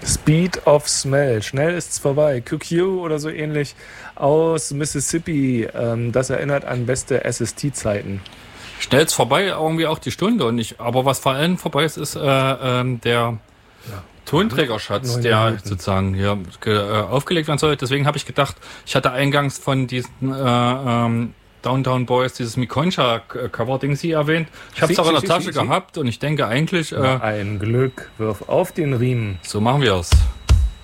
Speed of Smell. Schnell ist's vorbei. QQ oder so ähnlich aus Mississippi. Das erinnert an beste SST-Zeiten. Schnell ist vorbei, irgendwie auch die Stunde. Und aber was vor allem vorbei ist, ist der Tonträgerschatz, der sozusagen hier aufgelegt werden soll. Deswegen habe ich gedacht, ich hatte eingangs von diesen Downtown Boys dieses Mikoncha-Cover-Ding sie erwähnt. Ich habe es auch in der Tasche gehabt und ich denke eigentlich... ein Glück, wirf auf den Riemen. So machen wir es.